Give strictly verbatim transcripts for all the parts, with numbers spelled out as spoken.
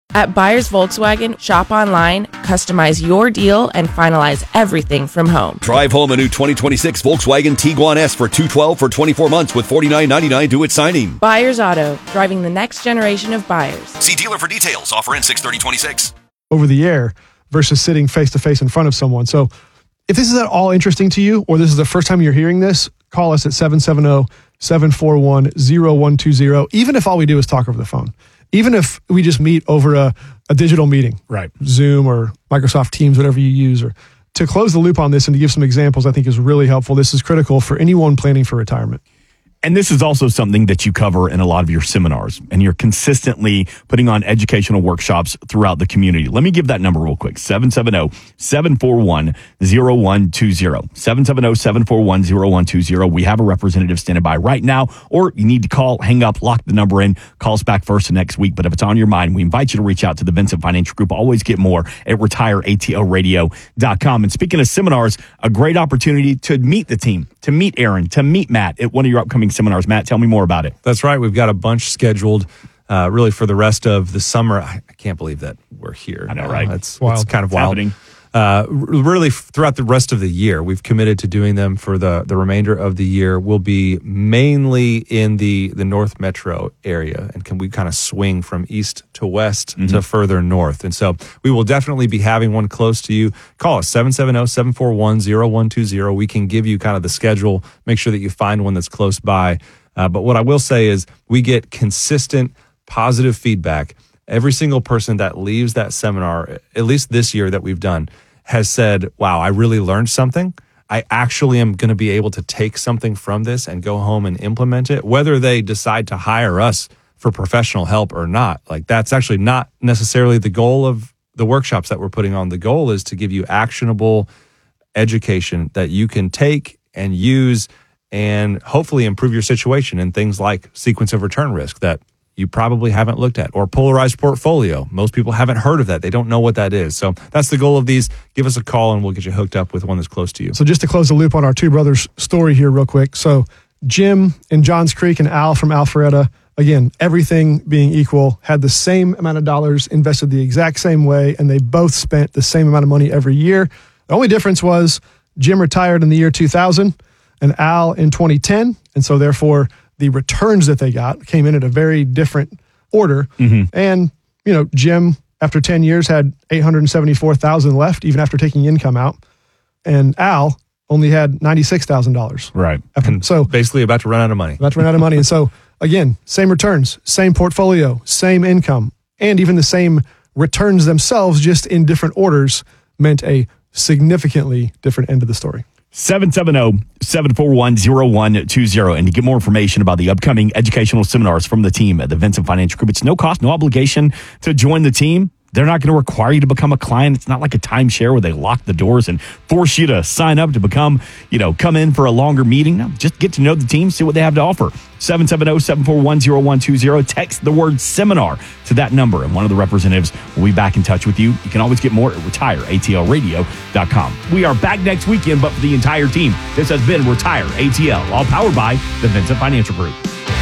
At Buyers Volkswagen, shop online, customize your deal, and finalize everything from home. Drive home a new twenty twenty-six Volkswagen Tiguan S for two hundred twelve dollars for twenty-four months with forty-nine ninety-nine due at signing. Buyers Auto, driving the next generation of buyers. See dealer for details. Offer in six thirty twenty-six. Over the air versus sitting face-to-face in front of someone. So if this is at all interesting to you, or this is the first time you're hearing this, call us at seven seven zero, seven four one, zero one two zero, even if all we do is talk over the phone. Even if we just meet over a, a digital meeting, right? Zoom or Microsoft Teams, whatever you use. Or to close the loop on this and to give some examples, I think is really helpful. This is critical for anyone planning for retirement. And this is also something that you cover in a lot of your seminars, and you're consistently putting on educational workshops throughout the community. Let me give that number real quick, seven seven zero, seven four one, zero one two zero, seven seven zero, seven four one, zero one two zero. We have a representative standing by right now, or you need to call, hang up, lock the number in, call us back first of next week. But if it's on your mind, we invite you to reach out to the Vincent Financial Group. Always get more at retire A T L radio dot com. And speaking of seminars, a great opportunity to meet the team, to meet Aaron, to meet Matt at one of your upcoming seminars. Matt, tell me more about it. That's right. We've got a bunch scheduled uh, really for the rest of the summer. I, I can't believe that we're here. I know, right? Uh, it's, it's kind of it's wild. Happening. Uh, really, throughout the rest of the year, we've committed to doing them for the, the remainder of the year. We'll be mainly in the, the North Metro area, and can we kind of swing from east to west mm-hmm. to further north. And so we will definitely be having one close to you. Call us, seven seven zero, seven four one, zero one two zero. We can give you kind of the schedule, make sure that you find one that's close by. Uh, but what I will say is we get consistent positive feedback. Every single person that leaves that seminar, at least this year that we've done, has said, wow, I really learned something. I actually am going to be able to take something from this and go home and implement it, whether they decide to hire us for professional help or not. Like, that's actually not necessarily the goal of the workshops that we're putting on. The goal is to give you actionable education that you can take and use and hopefully improve your situation in things like sequence of return risk that you probably haven't looked at, or polarized portfolio. Most people haven't heard of that. They don't know what that is. So that's the goal of these. Give us a call and we'll get you hooked up with one that's close to you. So just to close the loop on our two brothers story here real quick. So Jim in Johns Creek and Al from Alpharetta, again, everything being equal, had the same amount of dollars invested the exact same way, and they both spent the same amount of money every year. The only difference was Jim retired in the year two thousand and Al in twenty ten. And so therefore the returns that they got came in at a very different order. Mm-hmm. And, you know, Jim, after ten years, had eight hundred seventy-four thousand dollars left, even after taking income out. And Al only had ninety-six thousand dollars. Right. And so basically about to run out of money. About to run out of money. And so, again, same returns, same portfolio, same income, and even the same returns themselves, just in different orders, meant a significantly different end of the story. seven seven zero, seven four one, zero one two zero. And to get more information about the upcoming educational seminars from the team at the Vincent Financial Group, it's no cost, no obligation to join the team. They're not going to require you to become a client. It's not like a timeshare where they lock the doors and force you to sign up to become, you know, come in for a longer meeting. No, just get to know the team, see what they have to offer. seven seven zero, seven four one, zero one two zero. Text the word seminar to that number, and one of the representatives will be back in touch with you. You can always get more at retire A T L radio dot com. We are back next weekend, but for the entire team, this has been Retire A T L, all powered by the Vincent Financial Group.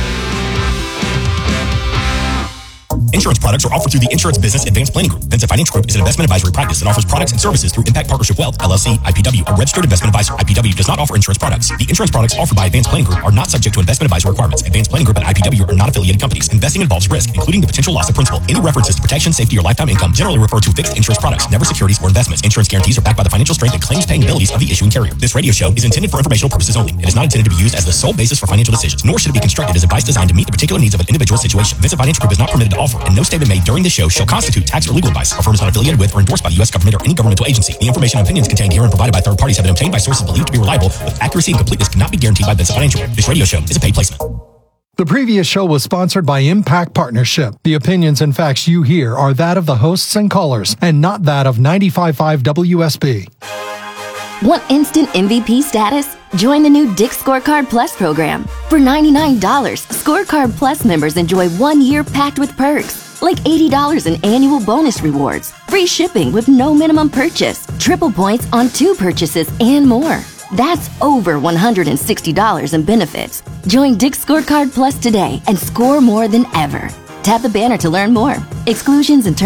Insurance products are offered through the Insurance Business Advanced Planning Group. Vincent Financial Group is an investment advisory practice that offers products and services through Impact Partnership Wealth, L L C, I P W, a registered investment advisor. I P W does not offer insurance products. The insurance products offered by Advanced Planning Group are not subject to investment advisory requirements. Advanced Planning Group and I P W are not affiliated companies. Investing involves risk, including the potential loss of principal. Any references to protection, safety, or lifetime income generally refer to fixed insurance products, never securities or investments. Insurance guarantees are backed by the financial strength and claims-paying abilities of the issuing carrier. This radio show is intended for informational purposes only. It is not intended to be used as the sole basis for financial decisions, nor should it be constructed as advice designed to meet the particular needs of an individual situation. Vincent Financial Group is not permitted to offer, and no statement made during this show shall constitute tax or legal advice. Our firm is not affiliated with or endorsed by the U S government or any governmental agency. The information and opinions contained herein provided by third parties have been obtained by sources believed to be reliable, but accuracy and completeness cannot be guaranteed by Vincent Financial Group. This radio show is a paid placement. The previous show was sponsored by Impact Partnership. The opinions and facts you hear are that of the hosts and callers, and not that of ninety-five point five W S B. Want instant M V P status? Join the new Dick's Scorecard Plus program. For ninety-nine dollars, Scorecard Plus members enjoy one year packed with perks, like eighty dollars in annual bonus rewards, free shipping with no minimum purchase, triple points on two purchases, and more. That's over one hundred sixty dollars in benefits. Join Dick's Scorecard Plus today and score more than ever. Tap the banner to learn more. Exclusions and terms